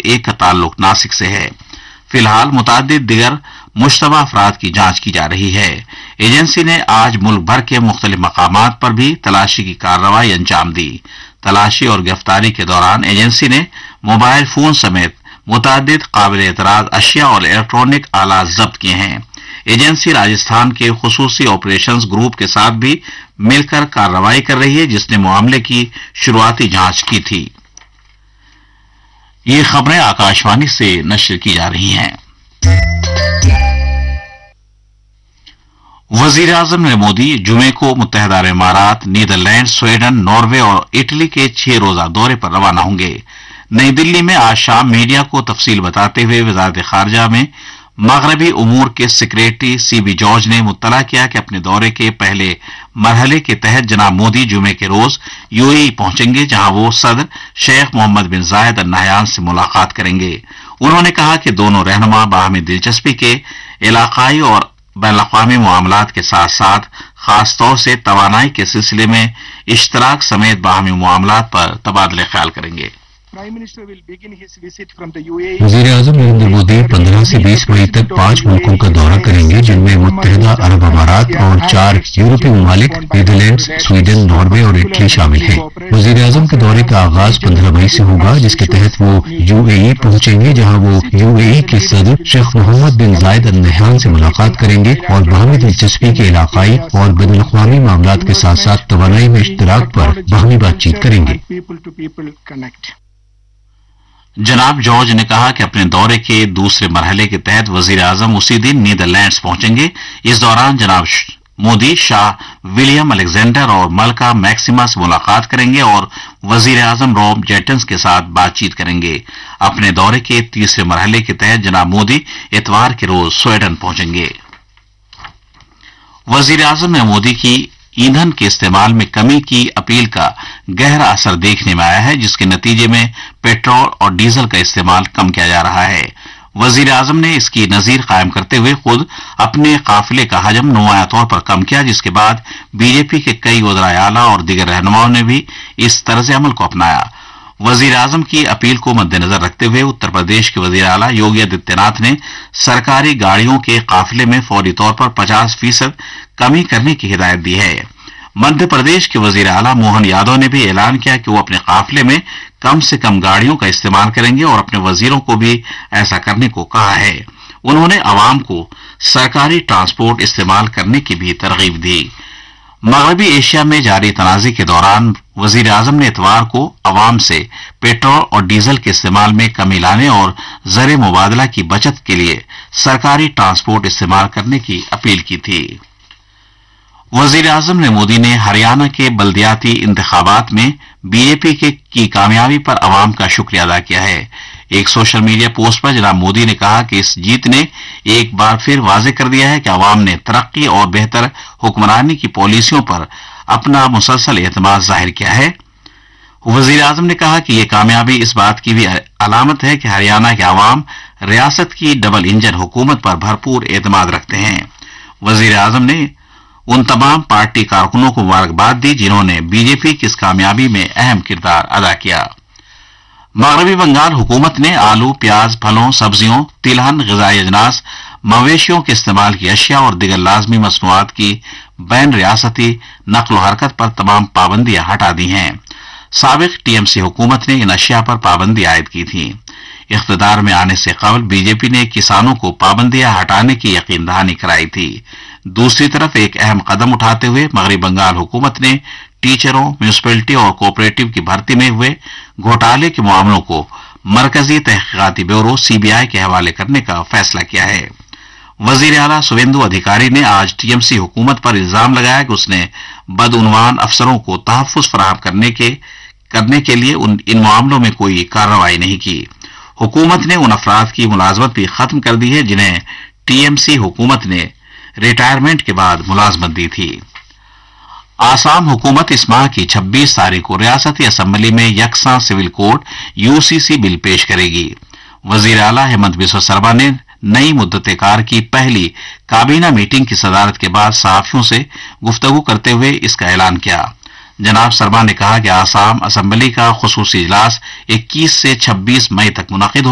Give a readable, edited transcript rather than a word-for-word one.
एक का ताल्लुक नासिक से है। फिलहाल मुतादिद दिगर मुश्तबा अफराद की जांच की जा रही है। एजेंसी ने आज मुल्क भर के मुख्तलिफ मकामात पर भी तलाशी की कार्रवाई अंजाम दी। तलाशी और गिरफ्तारी के दौरान एजेंसी ने मोबाइल फोन समेत मुतादिद काबिल एतराज अशिया और इलेक्ट्रॉनिक आलात जब्त किए हैं। एजेंसी राजस्थान के खुसूसी ऑपरेशंस ग्रुप के साथ भी मिलकर कार्रवाई कर रही है, जिसने मामले की शुरुआती जांच की थी। ये खबरें आकाशवाणी से नश्र की जा रही हैं। वजीर आजम ने मोदी जुमे को मुत्तहिदा अरब इमारात, नीदरलैंड, स्वीडन, नॉर्वे और इटली के 6 रोजा दौरे पर रवाना होंगे। नई दिल्ली में आज शाम मीडिया को तफसील बताते हुए वजारत खारजा में मगरबी उमूर के सेक्रेटरी सीबी जॉर्ज ने मुत्तला किया कि अपने दौरे के पहले मरहले के तहत जनाब मोदी जुमे के रोज यूएई पहुंचेंगे, जहां वो सदर शेख मोहम्मद बिन जायद अल नहयान से मुलाकात करेंगे। उन्होंने कहा कि दोनों रहनुमा बाहमी दिलचस्पी के इलाकाई और बैनुल-अक़वामी मामलात के साथ साथ खासतौर से तवानाई के सिलसिले में इश्तराक समेत बाहमी मामलात पर तबादले ख्याल करेंगे। वज़ीर आज़म नरेंद्र मोदी 15 से 20 मई तक 5 मुल्कों का दौरा करेंगे, जिनमें मुत्तहिदा अरब अमारात और 4 यूरोपीय ममालिक नीदरलैंड्स, स्वीडन, नॉर्वे और इटली शामिल हैं। वज़ीर आज़म के दौरे का आगाज 15 मई से होगा, जिसके तहत वो यूएई पहुंचेंगे, जहां वो यूएई के सदर शेख मोहम्मद बिन जायद अल नहयान से मुलाकात करेंगे और बाहमी दिलचस्पी के इलाकाई और बैनुल-अक़वामी मामलात के साथ साथ तवानाई में इश्तराक पर बाहमी बातचीत करेंगे। जनाब जॉर्ज ने कहा कि अपने दौरे के दूसरे मरहले के तहत वजीर आजम उसी दिन नीदरलैंड्स पहुंचेंगे। इस दौरान जनाब मोदी शाह विलियम अलेक्जेंडर और मलका मैक्सिमा से मुलाकात करेंगे और वजीर आजम रॉब जेटन्स के साथ बातचीत करेंगे। अपने दौरे के तीसरे मरहले के तहत जनाब मोदी इतवार के रोज स्वीडन पहुंचेंगे। वजीर आजम ने मोदी की ईंधन के इस्तेमाल में कमी की अपील का गहरा असर देखने में आया है, जिसके नतीजे में पेट्रोल और डीजल का इस्तेमाल कम किया जा रहा है। वजीर आजम ने इसकी नजीर कायम करते हुए खुद अपने काफिले का हजम नुमाया तौर पर कम किया, जिसके बाद बीजेपी के कई वज़राए आला और दीगर रहनुमाओं ने भी इस तर्ज अमल को अपनाया। वजीर आजम की अपील को मद्देनजर रखते हुए उत्तर प्रदेश के वजीर आला योगी आदित्यनाथ ने सरकारी गाड़ियों के काफिले में फौरी तौर पर 50% कमी करने की हिदायत दी है। मध्य प्रदेश के वजीर आला मोहन यादव ने भी ऐलान किया कि वो अपने काफिले में कम से कम गाड़ियों का इस्तेमाल करेंगे और अपने वजीरों को भी ऐसा करने को कहा है। उन्होंने आवाम को सरकारी ट्रांसपोर्ट इस्तेमाल करने की भी तरगीब दी। मगरबी एशिया में जारी तनाज़े के दौरान वजीर आजम ने इतवार को अवाम से पेट्रोल और डीजल के इस्तेमाल में कमी लाने और ज़र मुबादला की बचत के लिए सरकारी ट्रांसपोर्ट इस्तेमाल करने की अपील की थी। वजीर आजम ने मोदी ने हरियाणा के बल्दियाती इंतखाबात में बीजेपी की कामयाबी पर अवाम का शुक्रिया अदा किया है। एक सोशल मीडिया पोस्ट पर जनाब मोदी ने कहा कि इस जीत ने एक बार फिर वाज़ेह कर दिया है कि अवाम ने तरक्की और बेहतर हुक्मरानी की पॉलिसियों पर अपना मुसलसल एतमाद जाहिर किया है। वजीर आजम ने कहा कि यह कामयाबी इस बात की भी अलामत है कि हरियाणा के अवाम रियासत की डबल इंजन हुकूमत पर भरपूर एतमाद रखते हैं। वजीर आजम ने उन तमाम पार्टी कारकुनों को मुबारकबाद दी जिन्होंने बीजेपी की इस कामयाबी में अहम किरदार अदा किया। मगरबी बंगाल हुकूमत ने आलू, प्याज, फलों, सब्जियों, तिलहन, ग़िज़ाई अजनास, मवेशियों के इस्तेमाल की अशिया और दिगर लाजमी मसनूआत की बैन रियासती नक्ल हरकत पर तमाम पाबंदियां हटा दी हैं। साबिक टीएमसी हुकूमत ने इन अशिया पर पाबंदी आयद की थी। इख्तिदार में आने से कबल बीजेपी ने किसानों को पाबंदियां हटाने की यकीन दहानी कराई थी। दूसरी तरफ एक अहम कदम उठाते हुए मगरबी बंगाल हुकूमत ने टीचरों, म्यूनिसिपैलिटी और कोऑपरेटिव की भर्ती में हुए घोटाले के मामलों को मरकजी तहकीकाती ब्यूरो सीबीआई के हवाले करने का फैसला किया है। वजीर आला शुवेंदु अधिकारी ने आज टीएमसी हुकूमत पर इल्जाम लगाया कि उसने बदउनवान अफसरों को तहफ्फुज़ फराहम करने के लिए इन मामलों में कोई कार्रवाई नहीं की। हुकूमत ने उन अफराद की मुलाजमत भी खत्म कर दी है जिन्हें टीएमसी हुकूमत ने रिटायरमेंट के बाद मुलाजमत दी थी। आसाम हुकूमत इस माह की 26 तारीख को रियासती असम्बली में यकसा सिविल कोड यूसीसी बिल पेश करेगी। वजीर आला हेमंत बिस्वा शर्मा ने नई मुद्दत-ए-कार की पहली काबीना मीटिंग की सदारत के बाद सहाफियों से गुफ्तगू करते हुए इसका ऐलान किया। जनाब शर्मा ने कहा कि आसाम असम्बली का खुसूसी इजलास 21 से 26 मई तक मुनक़िद